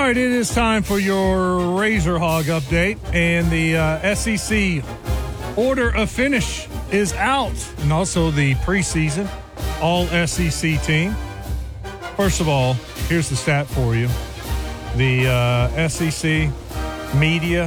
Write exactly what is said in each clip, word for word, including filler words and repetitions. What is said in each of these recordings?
right, it is time for your Razor Hog update, and the uh, S E C order of finish is out, and also the preseason all S E C team. First of all, here's the stat for you. The uh, S E C media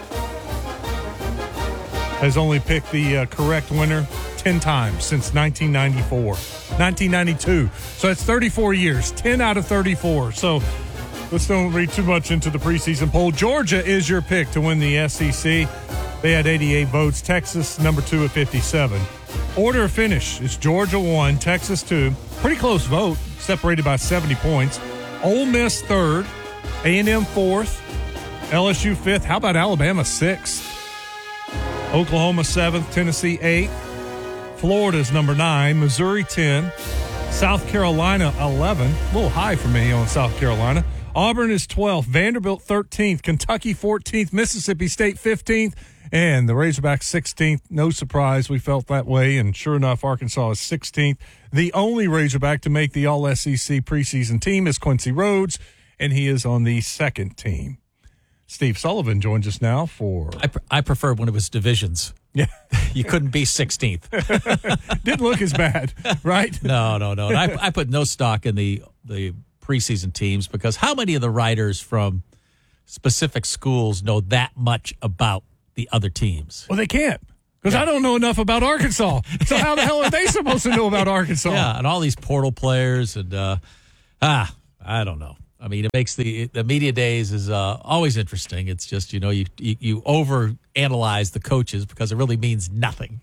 has only picked the uh, correct winner ten times since nineteen ninety-four, nineteen ninety-two. So that's thirty-four years, ten out of thirty-four. So let's don't read too much into the preseason poll. Georgia is your pick to win the S E C. They had eighty-eight votes. Texas, number two at fifty-seven. Order of finish is Georgia one, Texas two. Pretty close vote, separated by seventy points. Ole Miss third, A and M fourth, L S U fifth. How about Alabama sixth? Oklahoma seventh, Tennessee eighth. Florida's number nine, Missouri ten. South Carolina eleven. A little high for me on South Carolina. Auburn is twelfth, Vanderbilt thirteenth, Kentucky fourteenth, Mississippi State fifteenth, and the Razorbacks sixteenth. No surprise, we felt that way, and sure enough, Arkansas is sixteenth. The only Razorback to make the All-S E C preseason team is Quincy Rhodes, and he is on the second team. Steve Sullivan joins us now for... I, pr- I prefer when it was divisions. Yeah. You couldn't be sixteenth. Didn't look as bad, right? No, no, no. And I, I put no stock in the, the preseason teams because how many of the writers from specific schools know that much about the other teams? Well, they can't because yeah. I don't know enough about Arkansas. So how the hell are they supposed to know about Arkansas? Yeah, and all these portal players and, uh, ah, I don't know. I mean, it makes the the media days is uh, always interesting. It's just, you know, you, you, you over-analyze the coaches because it really means nothing.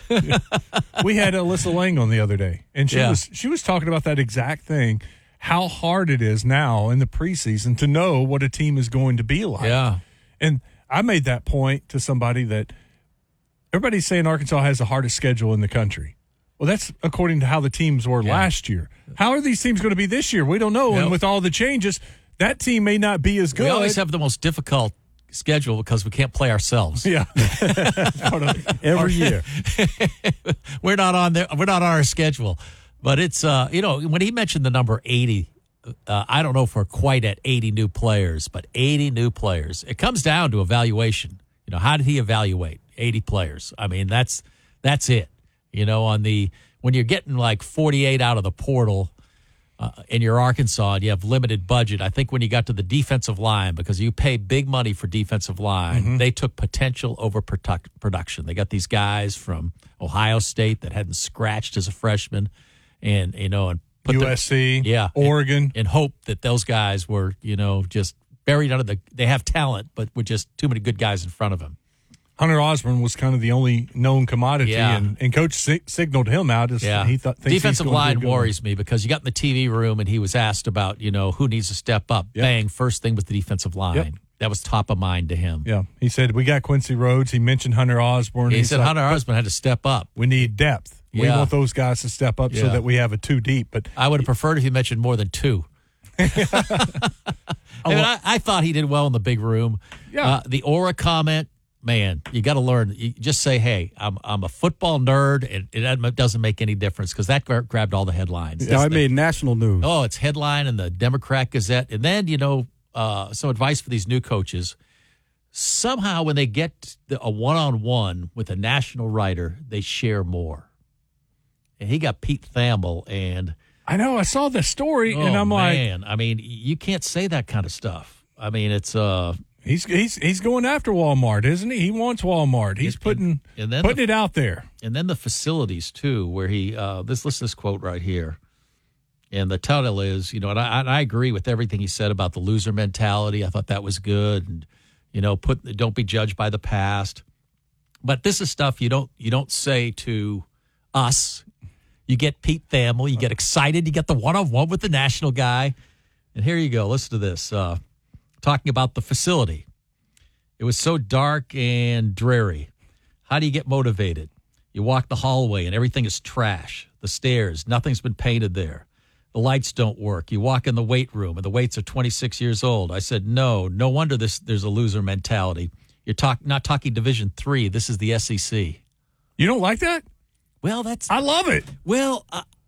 We had Alyssa Lang on the other day, and she yeah. was she was talking about that exact thing, how hard it is now in the preseason to know what a team is going to be like. Yeah. And I made that point to somebody that everybody's saying Arkansas has the hardest schedule in the country. Well, that's according to how the teams were yeah. last year. How are these teams going to be this year? We don't know. Nope. And with all the changes, that team may not be as good. We always have the most difficult schedule because we can't play ourselves. Yeah. Every year. we're not on there. We're not on our schedule. But it's, uh, you know, when he mentioned the number eighty, uh, I don't know if we're quite at eighty new players, but eighty new players. It comes down to evaluation. You know, how did he evaluate eighty players? I mean, that's that's it. You know, on the when you're getting like forty-eight out of the portal uh, and you're Arkansas and you have limited budget, I think when you got to the defensive line, because you pay big money for defensive line, mm-hmm. they took potential over product, production. They got these guys from Ohio State that hadn't scratched as a freshman, and you know, and put U S C, them, yeah, Oregon, and, and hope that those guys were, you know, just buried under the. They have talent, but with just too many good guys in front of them. Hunter Osborne was kind of the only known commodity, yeah. and, and Coach si- signaled him out. As yeah. he thought defensive line worries one. me because you got in the T V room and he was asked about, you know, who needs to step up. Yep. Bang, first thing was the defensive line. Yep. That was top of mind to him. Yeah, he said we got Quincy Rhodes. He mentioned Hunter Osborne. He He's said like, Hunter Osborne had to step up. We need depth. Yeah. We want those guys to step up yeah. so that we have a two deep. But I would have preferred if he mentioned more than two. I, mean, I, I thought he did well in the big room. Yeah. Uh, the aura comment. Man, you got to learn. You just say, "Hey, I'm I'm a football nerd," and it doesn't make any difference because that gra- grabbed all the headlines. Yeah, I the, made national news. Oh, it's headline in the Democrat Gazette, and then you know uh, some advice for these new coaches. Somehow, when they get the, a one-on-one with a national writer, they share more. And he got Pete Thamel, and I know I saw the story, oh, and I'm like, man, I mean, you can't say that kind of stuff. I mean, it's uh. He's he's he's going after Walmart, isn't he? He wants Walmart. He's putting and then putting the, it out there. And then the facilities too, where he uh, this listen to this quote right here, and the title is, you know, and I, and I agree with everything he said about the loser mentality. I thought that was good, and you know, put don't be judged by the past. But this is stuff you don't you don't say to us. You get Pete Thamel, you get excited, you get the one on one with the national guy, and here you go. Listen to this. Uh, Talking about the facility. It was so dark and dreary. How do you get motivated? You walk the hallway and everything is trash. The stairs, nothing's been painted there. The lights don't work. You walk in the weight room and the weights are twenty-six years old. I said, no, no wonder this. There's a loser mentality. You're talk, not talking Division three. This is the S E C. You don't like that? Well, that's... I love it. Well, uh, I,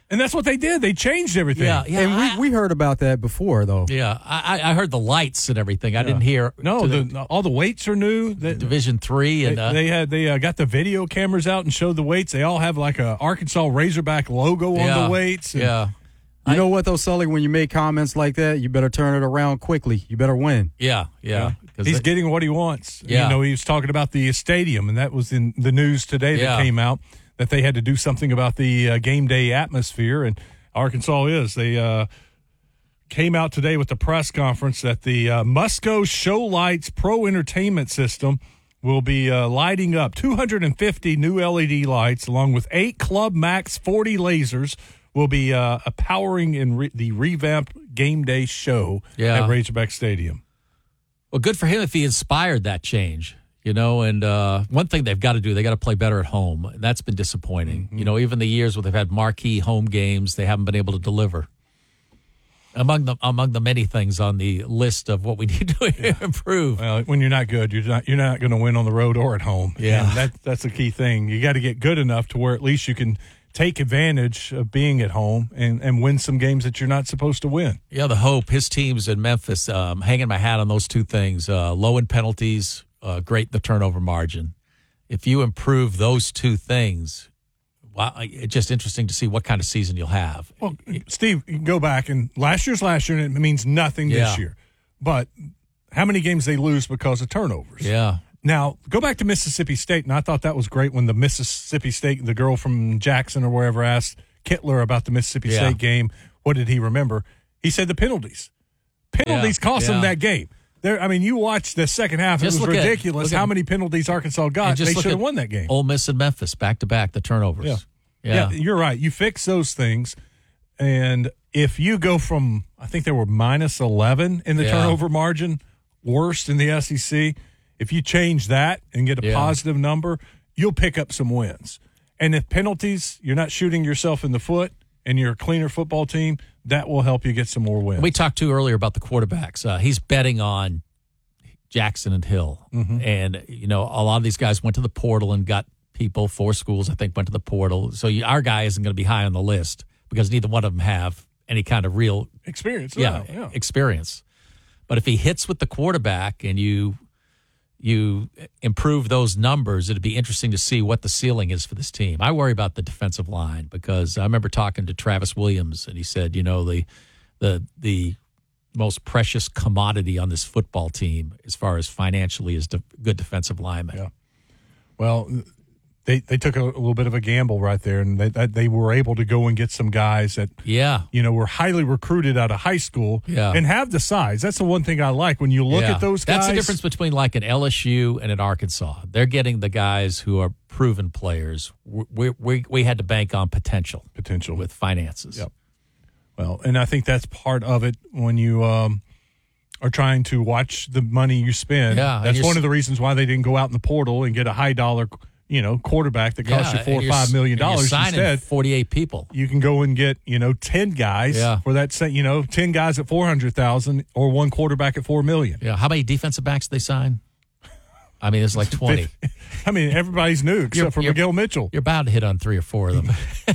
And that's what they did. They changed everything. Yeah, yeah. and I, we, we heard about that before, though. yeah, I, I heard the lights and everything. I Yeah. didn't hear. No, to the, all the weights are new. The, Division Three, and they, uh, they had they uh, got the video cameras out and showed the weights. They all have like a Arkansas Razorback logo yeah, on the weights. And yeah, You I- know what, though, Sully? When you make comments like that, you better turn it around quickly. You better win. yeah, yeah. 'Cause He's they- getting what he wants. Yeah. You know, he was talking about the stadium, and that was in the news today that Yeah. came out that they had to do something about the uh, game day atmosphere. And Arkansas is. They uh, came out today with the press conference that the uh, Musco Show Lights Pro Entertainment System will be uh, lighting up two hundred fifty new L E D lights along with eight Club Max forty lasers will be uh, powering in re- the revamped game day show Yeah. at Razorback Stadium. Well, good for him if he inspired that change, you know. And uh, one thing they've got to do, they got to play better at home. And that's been disappointing. Mm-hmm. You know, even the years where they've had marquee home games, they haven't been able to deliver. Among the among the many things on the list of what we need to improve. Well, when you're not good, you're not you're not going to win on the road or at home. Yeah. And that that's the key thing. You got to get good enough to where at least you can take advantage of being at home and, and win some games that you're not supposed to win. Yeah, the hope. His teams in Memphis, um, hanging my hat on those two things: uh, low in penalties, uh, great the turnover margin. If you improve those two things, wow, it's just interesting to see what kind of season you'll have. Well, Steve, you can go back and last year's last year, and it means nothing Yeah. this year. But how many games they lose because of turnovers? Yeah. Now, go back to Mississippi State, and I thought that was great when the Mississippi State, the girl from Jackson or wherever asked Kittler about the Mississippi Yeah. State game. What did he remember? He said the penalties. Penalties Yeah, cost yeah. them that game. There, I mean, you watched the second half. Just it was look at- ridiculous look at- how many penalties Arkansas got. And just They look should have at won that game. Ole Miss and Memphis back to back, the turnovers. Yeah. Yeah. Yeah, you're right. You fix those things, and if you go from, I think there were minus eleven in the Yeah. turnover margin, worst in the S E C. If you change that and get a Yeah. positive number, you'll pick up some wins. And if penalties, you're not shooting yourself in the foot, and you're a cleaner football team, that will help you get some more wins. We talked to earlier about the quarterbacks. Uh, he's betting on Jackson and Hill. Mm-hmm. And, you know, a lot of these guys went to the portal and got people, four schools, I think, went to the portal. So you, our guy isn't going to be high on the list because neither one of them have any kind of real Experience. yeah, Yeah, yeah. experience. But if he hits with the quarterback and you you improve those numbers, it'd be interesting to see what the ceiling is for this team. I worry about the defensive line because I remember talking to Travis Williams and he said, you know, the the the most precious commodity on this football team as far as financially is de- good defensive linemen. Yeah. Well, they they took a, a little bit of a gamble right there, and they they were able to go and get some guys that Yeah. you know were highly recruited out of high school Yeah. and have the size. That's the one thing I like when you look Yeah. at those guys. That's the difference between like an L S U and an Arkansas. They're getting the guys who are proven players. We we we had to bank on potential Potential. with finances. Yep. Well, and I think that's part of it when you um, are trying to watch the money you spend. Yeah, and That's you're one s- of the reasons why they didn't go out in the portal and get a high dollar, you know, quarterback that costs you four and or you're five s- million and you're dollars. signing Instead, forty-eight people. you can go and get, you know, ten guys Yeah. for that, sa- you know, ten guys at four hundred thousand or one quarterback at four million. Yeah, how many defensive backs they sign? I mean, it's like twenty. I mean, everybody's new except You're- for you're- Miguel Mitchell. You're bound to hit on three or four of them.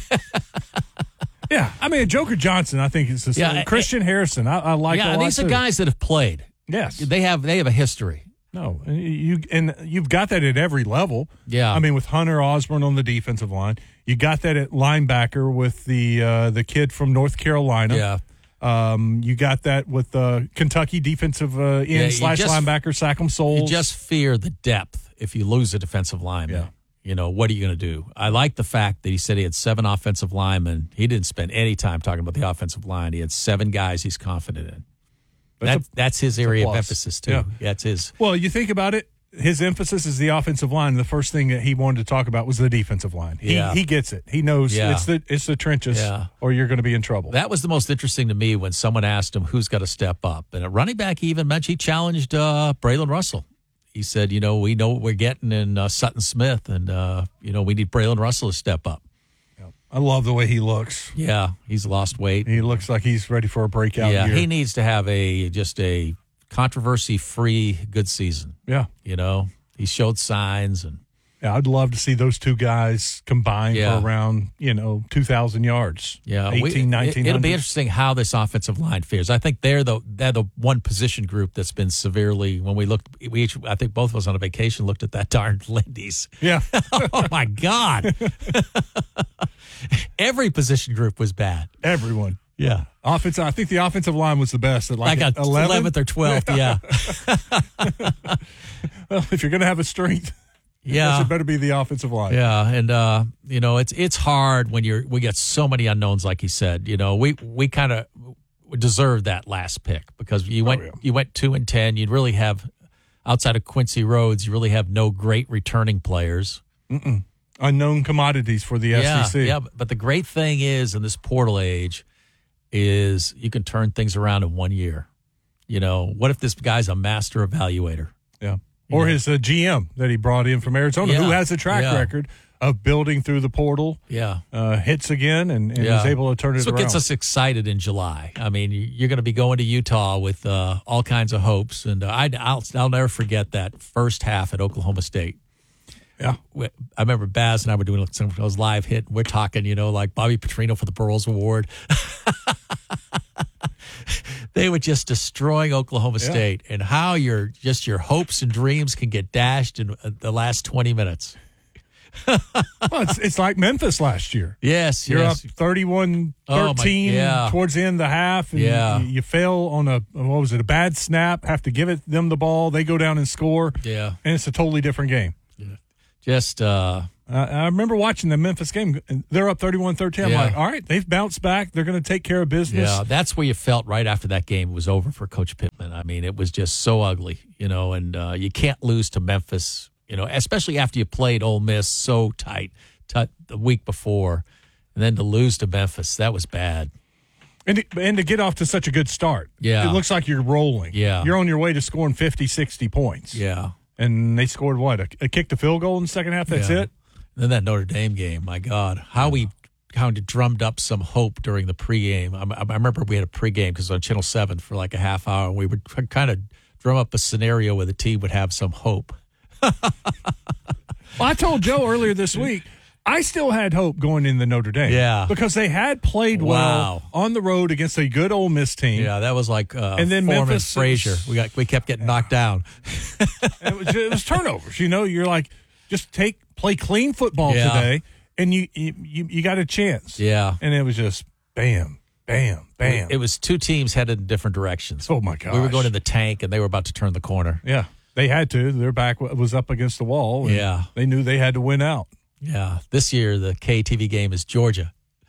Yeah, I mean, Joker Johnson, I think is the Yeah, same. I- Christian Harrison, I, I like. yeah, a and lot these are too. guys that have played. Yes, They have they have a history. no, and you and you've got that at every level. Yeah. I mean, with Hunter Osborne on the defensive line, you got that at linebacker with the uh, the kid from North Carolina. Yeah. Um, you got that with the Kentucky defensive uh, end Yeah, you slash just- linebacker Sackham Souls. You just fear the depth if you lose a defensive lineman. Yeah. You know, what are you going to do? I like the fact that he said he had seven offensive linemen. He didn't spend any time talking about the offensive line. He had seven guys he's confident in. That's That, a- that's his area of plus. emphasis, too. Yeah. That's his. Well, you think about it. His emphasis is the offensive line. The first thing that he wanted to talk about was the defensive line. He, Yeah. he gets it. He knows Yeah. it's the it's the trenches, Yeah. or you're going to be in trouble. That was the most interesting to me when someone asked him who's got to step up. And a running back even mentioned he challenged uh, Braylon Russell. He said, you know, we know what we're getting in uh, Sutton Smith, and, uh, you know, we need Braylon Russell to step up. I love the way he looks. Yeah, he's lost weight. He looks like he's ready for a breakout Yeah, year. he needs to have a just a controversy-free good season. yeah. You know, he showed signs, and Yeah, I'd love to see those two guys combined Yeah. for around, you know, two thousand yards. Yeah, eighteen, we, nineteen it, it'll be hundred. interesting how this offensive line fares. I think they're the they're the one position group that's been severely. When we looked, we each I think both of us on a vacation looked at that darn Lindy's. Yeah. Oh my God! Every position group was bad. Everyone. Yeah, Offensive, I think the offensive line was the best at like, like a eleven. eleventh or twelfth. Yeah, Well, if you're going to have a strength, yeah. it better be the offensive line. Yeah, and uh, you know it's it's hard when you're we get so many unknowns, like he said. You know, we we kind of deserved that last pick because you went yeah. you went two and ten. You'd really have outside of Quincy Rhodes, you really have no great returning players. Mm-mm. Unknown commodities for the Yeah, S E C. yeah. But the great thing is in this portal age is you can turn things around in one year. You know, what if this guy's a master evaluator? Yeah. Or Yeah. his uh, G M that he brought in from Arizona, Yeah. who has a track Yeah. record of building through the portal, Yeah. uh, hits again, and, and Yeah. is able to turn it That's what around. gets us excited in July. I mean, you're going to be going to Utah with uh, all kinds of hopes, and uh, I, I'll I'll never forget that first half at Oklahoma State. Yeah. We- I remember Baz and I were doing some of those live hit. And we're talking, you know, like Bobby Petrino for the Burroughs Award. They were just destroying Oklahoma Yeah. State, and how your just your hopes and dreams can get dashed in uh, the last twenty minutes. Well, it's, it's like Memphis last year. Yes, You're yes. up thirty-one Oh, my- thirteen yeah. towards the end of the half, and Yeah. you, you fail on a, what was it, a bad snap, have to give it them the ball, they go down and score, Yeah, and it's a totally different game. just uh, Uh, I remember watching the Memphis game. And they're up thirty-one thirteen. I'm Yeah. like, all right, they've bounced back. They're going to take care of business. yeah. That's where you felt right after that game was over for Coach Pittman. I mean, it was just so ugly, you know. And uh, you can't lose to Memphis, you know, especially after you played Ole Miss so tight, tight the week before, and then to lose to Memphis, that was bad. And, to, and to get off to such a good start. Yeah. It looks like you're rolling. Yeah. You're on your way to scoring fifty, sixty points. Yeah. And they scored what? A, a kick to field goal in the second half? That's Yeah. it? And then that Notre Dame game, my God, how we kind of drummed up some hope during the pregame. I, I remember we had a pregame because on Channel seven for like a half hour, and we would kind of drum up a scenario where the team would have some hope. Well, I told Joe earlier this week, I still had hope going into Notre Dame. Yeah. Because they had played well Wow. on the road against a good Ole Miss team. Yeah, that was like uh, And then Foreman Memphis- Frazier. We got we kept getting knocked down. And it, was, it was turnovers. You know, you're like, just take play clean football Yeah. today, and you, you you you got a chance. Yeah. And it was just bam, bam, bam. It was two teams headed in different directions. Oh, my gosh. We were going to the tank, and they were about to turn the corner. Yeah, they had to. Their back was up against the wall. And Yeah. they knew they had to win out. Yeah. This year, the K T V game is Georgia.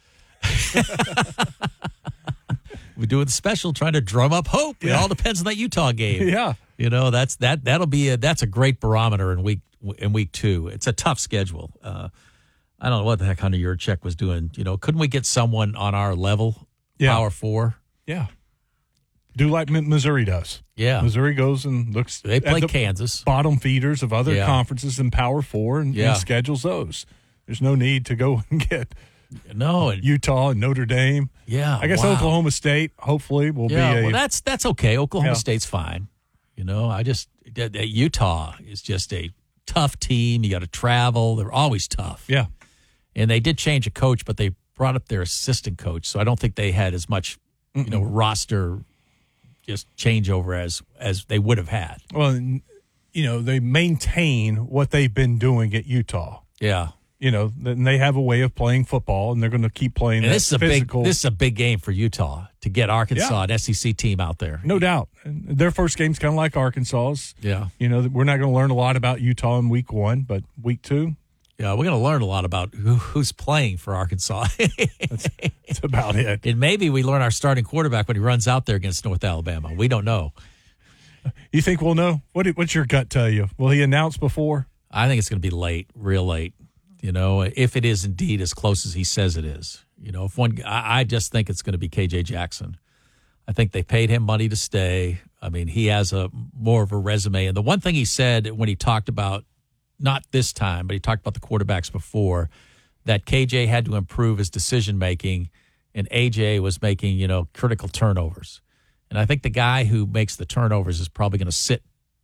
We're doing the special, trying to drum up hope. It Yeah. all depends on that Utah game. Yeah, You know, that's that that'll be a, that's a great barometer in week in week two. It's a tough schedule. Uh, I don't know what the heck Hunter Yurchek was doing. You know, couldn't we get someone on our level, Yeah. Power Four? yeah. Do like Mi- Missouri does. Yeah, Missouri goes and looks they at play the Kansas. bottom feeders of other Yeah. conferences in Power Four and, Yeah. and schedules those. There's no need to go and get No, and, Utah and Notre Dame. yeah, I guess wow. Oklahoma State hopefully will Yeah, be a well, that's that's okay. Oklahoma Yeah. State's fine. You know, I just that- that Utah is just a tough team. You got to travel. They're always tough. yeah. And they did change a coach, but they brought up their assistant coach, so I don't think they had as much, you know, roster just changeover as as they would have had. Well, and, you know, they maintain what they've been doing at Utah. Yeah, You know, and they have a way of playing football, and they're going to keep playing and that this is a physical. big this is a big game for Utah to get Arkansas, Yeah. an S E C team out there. no doubt. And their first game's kind of like Arkansas's. Yeah, You know, we're not going to learn a lot about Utah in week one, but week two, yeah, we're going to learn a lot about who, who's playing for Arkansas. that's about it. And maybe we learn our starting quarterback when he runs out there against North Alabama. We don't know. You think we'll know? What What's your gut tell you? Will he announce before? I think it's going to be late, real late. You know, if it is indeed as close as he says it is. You know, if one, I I just think it's going to be K J Jackson. I think they paid him money to stay. I mean, he has a more of a resume. And the one thing he said when he talked about, not this time, but he talked about the quarterbacks before, that K J had to improve his decision making, and A J was making, you know, critical turnovers. And I think the guy who makes the turnovers is probably going to sit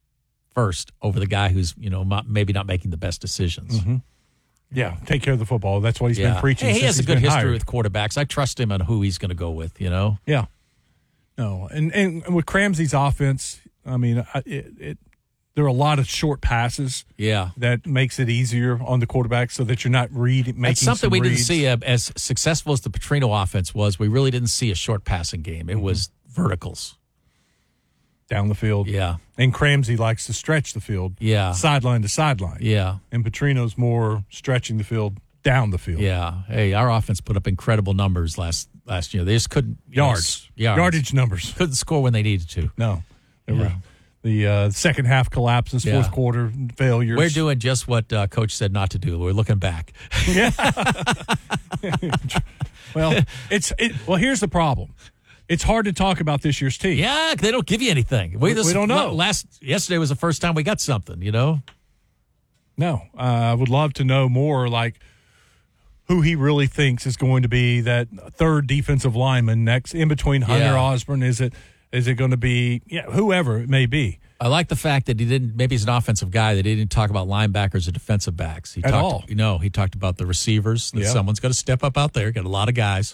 first over the guy who's, you know, not, maybe not making the best decisions. Mm-hmm. Yeah, take care of the football. That's what he's Yeah. been preaching. Hey, he since has a he's good been history hired. with quarterbacks. I trust him on who he's going to go with, you know? Yeah. No, and, and with Cramsey's offense, I mean, I- it, it there are a lot of short passes Yeah. that makes it easier on the quarterback so that you're not read, making That's something some we didn't reads. see. Uh, as successful as the Petrino offense was, we really didn't see a short passing game. It Mm-hmm. was verticals. down the field. Yeah. And Cramsey likes to stretch the field Yeah. sideline to sideline. Yeah. And Petrino's more stretching the field down the field. Yeah. Hey, our offense put up incredible numbers last last year. They just couldn't you know, Yards. s- yards. Yardage numbers. Couldn't score when they needed to. No. They Yeah. were, the uh, second half collapses, Yeah. fourth quarter failures. We're doing just what uh, Coach said not to do. We're looking back. Well, it's it, well. Here's the problem. It's hard to talk about this year's team. Yeah, they don't give you anything. We, We- just, we don't know. Last yesterday was the first time we got something. You know. No, uh, I would love to know more, like who he really thinks is going to be that third defensive lineman next in between Hunter Yeah. Osborne. Is it is it going to be yeah whoever it may be? I like the fact that he didn't. Maybe he's an offensive guy that he didn't talk about linebackers or defensive backs. He At talked, all. You know, he talked about the receivers. That Yeah. someone's got to step up out there. Got a lot of guys.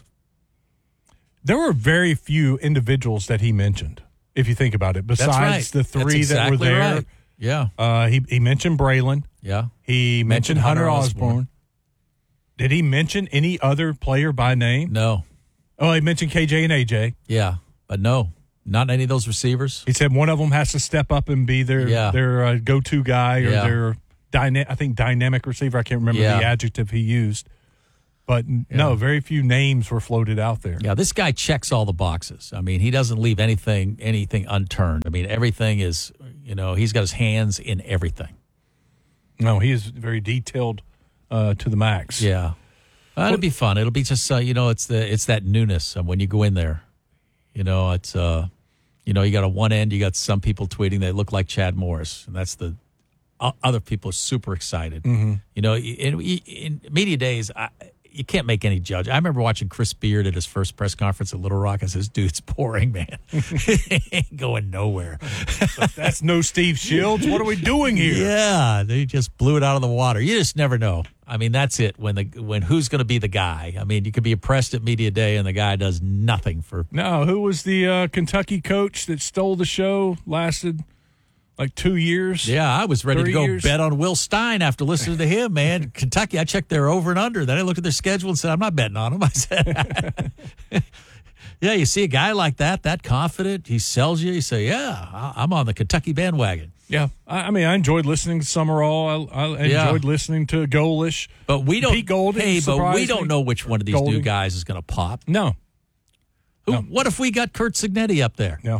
There were very few individuals that he mentioned, if you think about it. Besides That's right. the three That's that were exactly there, right. Yeah, uh, he he mentioned Braylon. yeah. He mentioned, Mentioned Hunter, Hunter Osborne. Osborne. Did he mention any other player by name? No, Oh, he mentioned K J and A J. yeah, but no, not any of those receivers. He said one of them has to step up and be their Yeah. their uh, go-to guy or Yeah. their dyna- I think dynamic receiver. I can't remember Yeah. the adjective he used. But n- no, very few names were floated out there. Yeah, this guy checks all the boxes. I mean, he doesn't leave anything anything unturned. I mean, everything is, you know, he's got his hands in everything. No, he is very detailed uh, to the max. Yeah, uh, it'll be fun. It'll be just, uh, you know, it's the it's that newness of when you go in there. You know, it's uh, you know, you got a one end. You got some people tweeting they look like Chad Morris, and that's the o- other people are super excited. Mm-hmm. You know, in, in media days, I, you can't make any judge. I remember watching Chris Beard at his first press conference at Little Rock. I says, "Dude, it's boring, man. It ain't going nowhere." That's no Steve Shields. What are we doing here? Yeah, they just blew it out of the water. You just never know. I mean, that's it. When the when who's going to be the guy? I mean, you could be impressed at media day, and the guy does nothing for. No, who was the uh, Kentucky coach that stole the show? Lasted like two years. Yeah, I was ready to Three go years. bet on Will Stein after listening to him, man. Kentucky, I checked their over and under. Then I looked at their schedule and said, I'm not betting on them. I said, yeah, you see a guy like that, that confident, he sells you. You say, yeah, I- I'm on the Kentucky bandwagon. Yeah, I, I mean, I enjoyed listening to Summerall. I, I Yeah. enjoyed listening to Golish. But we don't. Pete Golding hey, but we surprised don't me. know which one of these new Golding. guys is going to pop. No, Who, No. What if we got Kurt Signetti up there? no.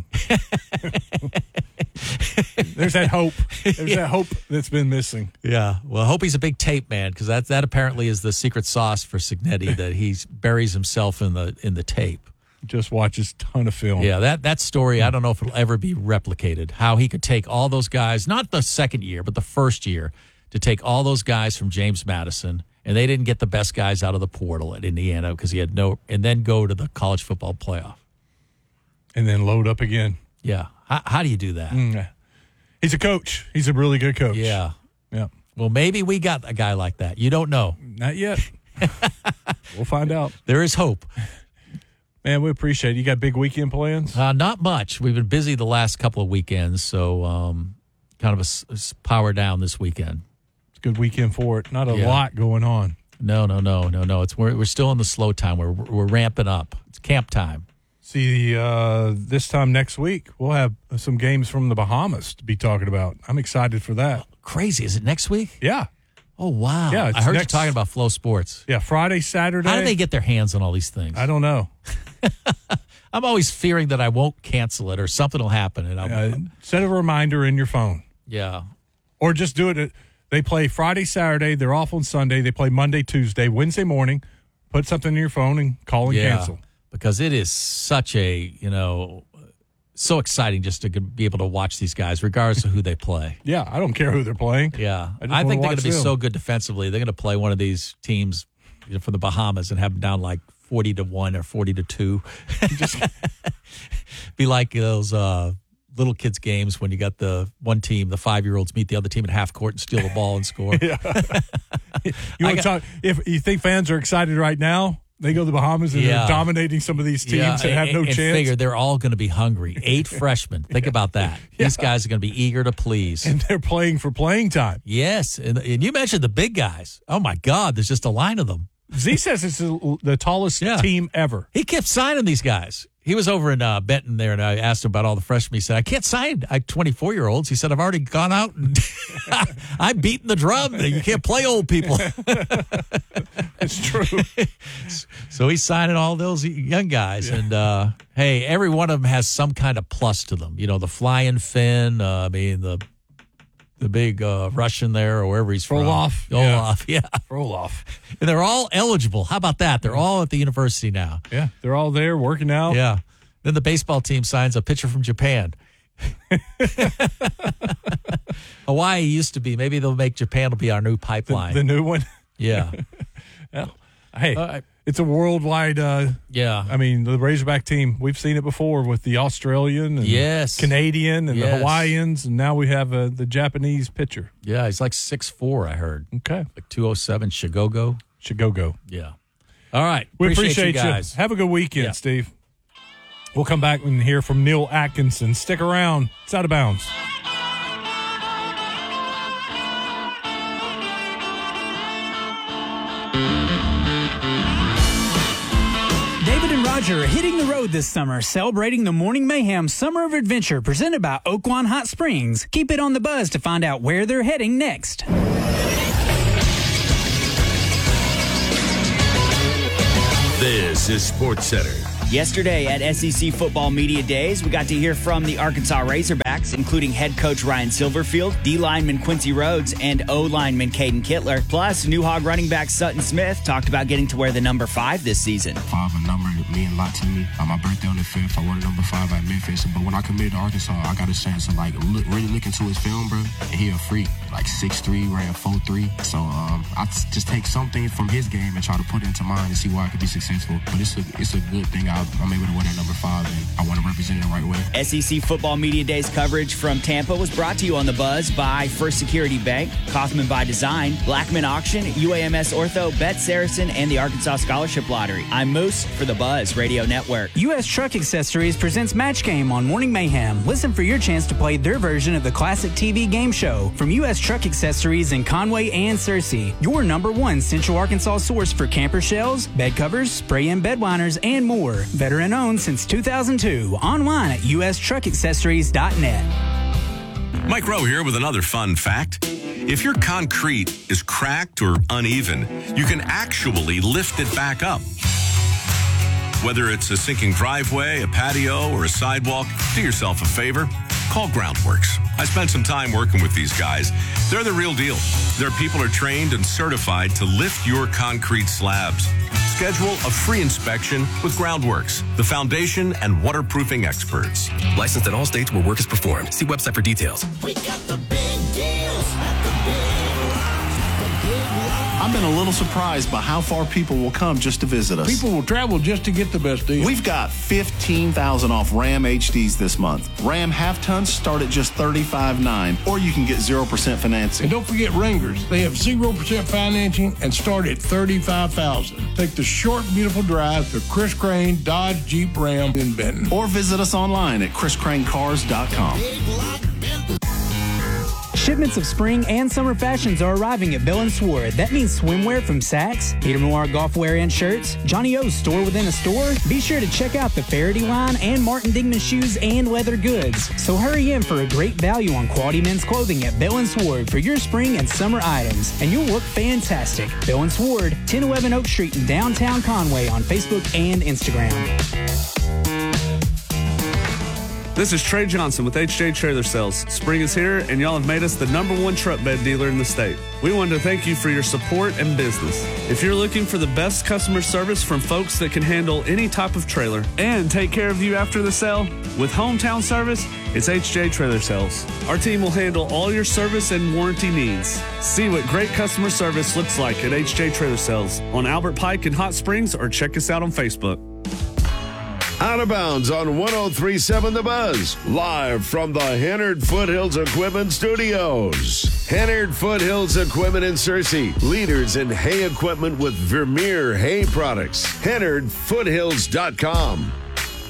There's that hope. There's that hope that's been missing. Yeah. Well, I hope he's a big tape man because that that apparently is the secret sauce for Signetti that he buries himself in the in the tape. Just watches ton of film. Yeah, that that story, I don't know if it'll ever be replicated. How he could take all those guys, not the second year, but the first year, to take all those guys from James Madison, and they didn't get the best guys out of the portal at Indiana because he had no, and then go to the college football playoff. And then load up again. Yeah. How, how do you do that? Mm. He's a coach. He's a really good coach. Yeah. Yeah. Well, maybe we got a guy like that. You don't know. Not yet. We'll find out. There is hope. Man, we appreciate it. You got big weekend plans? Uh, not much. We've been busy the last couple of weekends, so um, kind of a s- s- power down this weekend. It's a good weekend for it. Not a Yeah. lot going on. No, no, no, no, no. It's we're we're still in the slow time. We're we're ramping up. It's camp time. See, uh, this time next week, we'll have some games from the Bahamas to be talking about. I'm excited for that. Crazy. Is it next week? Yeah. Oh wow. Yeah, it's I heard next- you talking about Flow Sports. Yeah, Friday, Saturday. How do they get their hands on all these things? I don't know. I'm always fearing that I won't cancel it or something will happen. And I'm, Uh, set a reminder in your phone. yeah. Or just do it. At, they play Friday, Saturday. They're off on Sunday. They play Monday, Tuesday, Wednesday morning. Put something in your phone and call and Yeah. cancel. Because it is such a, you know, so exciting just to be able to watch these guys, regardless of who they play. Yeah, I don't care who they're playing. Yeah. I just I, wanna think they're going watch to be them. so good defensively. They're going to play one of these teams you know, from the Bahamas and have them down like forty to one or forty to two. Just be like those uh, little kids games when you got the one team, the five-year-olds meet the other team at half court and steal the ball and score. Yeah. You want to talk? If you think fans are excited right now, they go to the Bahamas and Yeah. they're dominating some of these teams Yeah, that have no and, and chance. figure they're all going to be hungry. Eight freshmen. Think about that. These guys are going to be eager to please. And they're playing for playing time. Yes, and, and you mentioned the big guys. Oh my God, there's just a line of them. Z says it's the, the tallest Yeah. team ever. He kept signing these guys. He was over in uh, Benton there, and I asked him about all the freshmen. He said, I can't sign like twenty-four-year-olds. He said, I've already gone out and I'm beating the drum. You can't play old people. It's true. So he's signing all those young guys. And, uh, hey, every one of them has some kind of plus to them. You know, the flying Finn, uh, I mean, the the big uh, Russian there or wherever he's from. Frolov. Frolov, yeah. Frolov. And they're all eligible. How about that? They're all at the university now. Yeah, they're all there working out. Yeah. Then the baseball team signs a pitcher from Japan. Hawaii used to be. Maybe they'll make Japan will be our new The, pipeline. the new one. yeah. Yeah. Hey, Uh, it's a worldwide. Uh, Yeah. I mean, the Razorback team. We've seen it before with the Australian, and Yes. Canadian, and the Yes. Hawaiians, and now we have uh, the Japanese pitcher. Yeah. He's like six foot four, I heard. Okay, Like two oh seven Chigogo. should go go. Yeah. All right. We appreciate, you guys. Have a good weekend, Yeah. Steve. We'll come back and hear from Neil Atkinson. Stick around. It's Out of Bounds. David and Roger are hitting the road this summer, celebrating the Morning Mayhem Summer of Adventure presented by Oaklawn Hot Springs. Keep it on the buzz to find out where they're heading next. This is Sports Center. Yesterday at S E C Football Media Days, we got to hear from the Arkansas Razorbacks, including head coach Ryan Silverfield, D lineman Quincy Rhodes, and O lineman Caden Kittler. Plus, New Hog running back Sutton Smith talked about getting to wear the number five this season. Five a number that mean a lot to me. On my birthday on the fifth, I wore the number five at Memphis. But when I committed to Arkansas, I got a chance to like look, really look into his film, bro. And he a freak, like six three, ran four three. So um, I t- just take something from his game and try to put it into mine and see why I could be successful. But it's a it's a good thing. I, I'm able to wear that number five, and I want to represent it the right way. S E C Football Media Days coverage from Tampa was brought to you on the buzz by First Security Bank, Kaufman by Design, Blackman Auction, U A M S Ortho, Bet Saracen, and the Arkansas Scholarship Lottery. I'm Moose for the Buzz Radio Network. U S Truck Accessories presents Match Game on Morning Mayhem. Listen for your chance to play their version of the classic T V game show from U S Truck Accessories in Conway and Searcy. Your number one Central Arkansas source for camper shells, bed covers, spray-in bed liners, and more. Veteran owned since two thousand two. Online at U S truck accessories dot net. Mike Rowe here with another fun fact. If your concrete is cracked or uneven, you can actually lift it back up. Whether it's a sinking driveway, a patio, or a sidewalk, do yourself a favor. Call Groundworks. I spent some time working with these guys. They're the real deal. Their people are trained and certified to lift your concrete slabs. Schedule a free inspection with Groundworks, the foundation and waterproofing experts. Licensed in all states where work is performed. See website for details. We got the big deals at the big lots. The big lots. I've been a little surprised by how far people will come just to visit us. People will travel just to get the best deal. We've got fifteen thousand off Ram H Ds this month. Ram half tons start at just thirty-five nine, or you can get zero percent financing. And don't forget Wranglers. They have zero percent financing and start at thirty-five thousand dollars. Take the short, beautiful drive to Chris Crane Dodge Jeep Ram in Benton. Or visit us online at chris crane cars dot com. Shipments of spring and summer fashions are arriving at Bill and Sword. That means swimwear from Saks, Peter Millar golf wear and shirts, Johnny O's store within a store. Be sure to check out the Faraday line and Martin Dingman shoes and leather goods. So hurry in for a great value on quality men's clothing at Bill and Sword for your spring and summer items, and you'll look fantastic. Bill and Sword, ten eleven Oak Street in downtown Conway on Facebook and Instagram. This is Trey Johnson with H J Trailer Sales. Spring is here, and y'all have made us the number one truck bed dealer in the state. We wanted to thank you for your support and business. If you're looking for the best customer service from folks that can handle any type of trailer and take care of you after the sale, with hometown service, it's H J Trailer Sales. Our team will handle all your service and warranty needs. See what great customer service looks like at H J Trailer Sales on Albert Pike in Hot Springs, or check us out on Facebook. Out of Bounds on one oh three point seven The Buzz. Live from the Hennard Foothills Equipment Studios. Hennard Foothills Equipment in Searcy. Leaders in hay equipment with Vermeer hay products. Hennard Foothills dot com.